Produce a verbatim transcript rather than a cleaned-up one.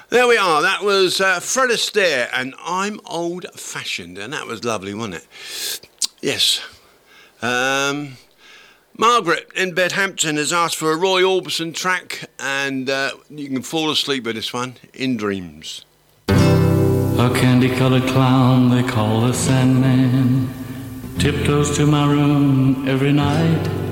There we are. That was uh, Fred Astaire and I'm Old-Fashioned, and that was lovely, wasn't it? Yes. Um, Margaret in Bedhampton has asked for a Roy Orbison track, and uh, you can fall asleep with this one, In Dreams. A candy-colored clown they call the Sandman tiptoes to my room every night.